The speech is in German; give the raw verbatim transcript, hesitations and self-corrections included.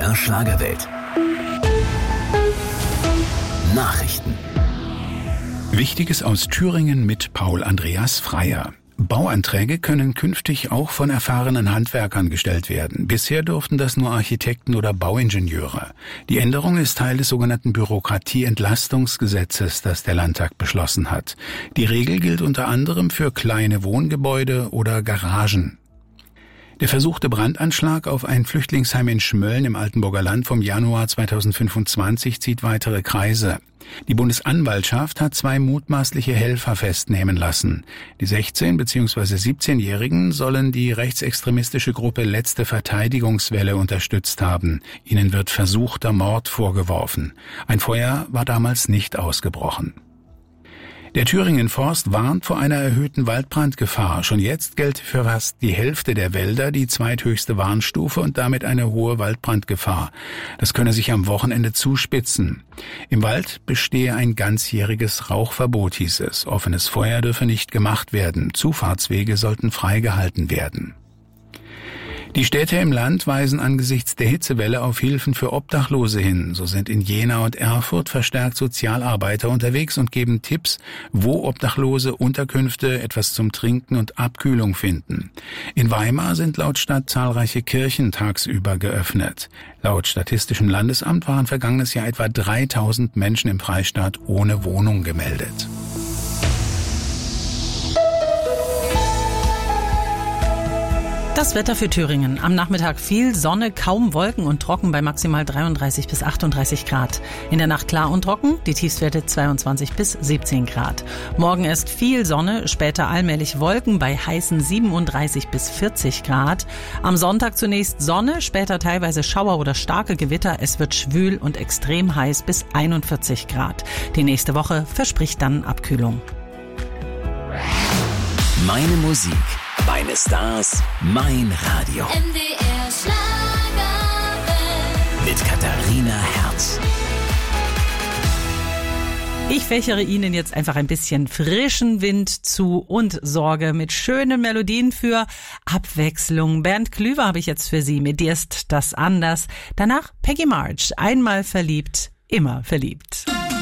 R Schlagerwelt. Nachrichten. Wichtiges aus Thüringen mit Paul Andreas Freier. Bauanträge können künftig auch von erfahrenen Handwerkern gestellt werden. Bisher durften das nur Architekten oder Bauingenieure. Die Änderung ist Teil des sogenannten Bürokratieentlastungsgesetzes, das der Landtag beschlossen hat. Die Regel gilt unter anderem für kleine Wohngebäude oder Garagen. Der versuchte Brandanschlag auf ein Flüchtlingsheim in Schmölln im Altenburger Land vom Januar zweitausendfünfundzwanzig zieht weitere Kreise. Die Bundesanwaltschaft hat zwei mutmaßliche Helfer festnehmen lassen. Die sechzehn- bzw. siebzehnjährigen sollen die rechtsextremistische Gruppe Letzte Verteidigungswelle unterstützt haben. Ihnen wird versuchter Mord vorgeworfen. Ein Feuer war damals nicht ausgebrochen. Der Thüringen Forst warnt vor einer erhöhten Waldbrandgefahr. Schon jetzt gilt für fast die Hälfte der Wälder die zweithöchste Warnstufe und damit eine hohe Waldbrandgefahr. Das könne sich am Wochenende zuspitzen. Im Wald bestehe ein ganzjähriges Rauchverbot, hieß es. Offenes Feuer dürfe nicht gemacht werden. Zufahrtswege sollten freigehalten werden. Die Städte im Land weisen angesichts der Hitzewelle auf Hilfen für Obdachlose hin. So sind in Jena und Erfurt verstärkt Sozialarbeiter unterwegs und geben Tipps, wo Obdachlose Unterkünfte, etwas zum Trinken und Abkühlung finden. In Weimar sind laut Stadt zahlreiche Kirchen tagsüber geöffnet. Laut Statistischem Landesamt waren vergangenes Jahr etwa dreitausend Menschen im Freistaat ohne Wohnung gemeldet. Das Wetter für Thüringen. Am Nachmittag viel Sonne, kaum Wolken und trocken bei maximal dreiunddreißig bis achtunddreißig Grad. In der Nacht klar und trocken, die Tiefstwerte zweiundzwanzig bis siebzehn Grad. Morgen ist viel Sonne, später allmählich Wolken bei heißen siebenunddreißig bis vierzig Grad. Am Sonntag zunächst Sonne, später teilweise Schauer oder starke Gewitter. Es wird schwül und extrem heiß bis einundvierzig Grad. Die nächste Woche verspricht dann Abkühlung. Meine Musik, meine Stars, mein Radio. M D R Schlagerwelt. Mit Katharina Herz. Ich fächere Ihnen jetzt einfach ein bisschen frischen Wind zu und sorge mit schönen Melodien für Abwechslung. Bernd Klüver habe ich jetzt für Sie. Mit Dir ist das anders. Danach Peggy March. Einmal verliebt, immer verliebt.